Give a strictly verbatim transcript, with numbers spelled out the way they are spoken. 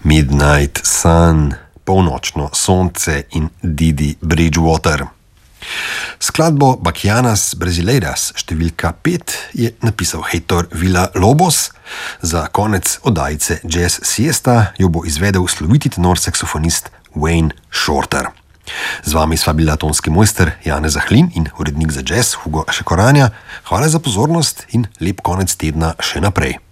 Midnight Sun, Polnočno sonce in Didi Bridgewater. Skladbo Baquianas Brasileiras številka pet je napisal Heitor Villa-Lobos, za konec oddajice Jazz Siesta jo bo izvedel sloviti tenor saksofonist Wayne Shorter. Z vami sva bila tonski mojster Janez Zahlin in urednik za jazz Hugo Šekoranja. Hvala za pozornost in lep konec tedna še naprej.